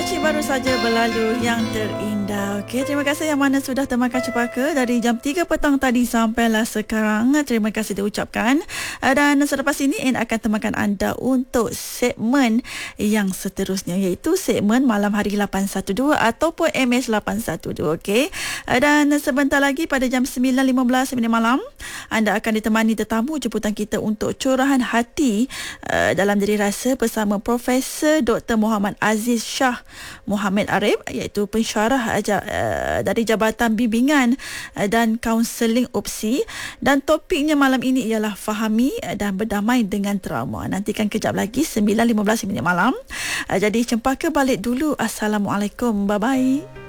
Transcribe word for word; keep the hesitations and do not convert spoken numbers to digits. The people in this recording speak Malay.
Makcik baru saja berlalu yang terindah. Okey, terima kasih yang mana sudah termakan Cepaka dari jam tiga petang tadi sampailah sekarang. Terima kasih diucapkan. Dan selepas ini N akan temakan anda untuk segmen yang seterusnya, iaitu segmen Malam Hari lapan satu dua ataupun M H lapan satu dua. Okey. Dan sebentar lagi pada jam sembilan lima belas minit malam anda akan ditemani tetamu jemputan kita untuk curahan hati uh, dalam diri rasa bersama Profesor Doktor Muhammad Aziz Shah Muhammad Arif, iaitu pensyarah uh, dari Jabatan Bimbingan uh, dan Kaunseling U P S I, dan topiknya malam ini ialah fahami uh, dan berdamai dengan trauma. Nantikan kejap lagi sembilan lima belas minit malam. Uh, jadi Cempaka balik dulu. Assalamualaikum. Bye bye.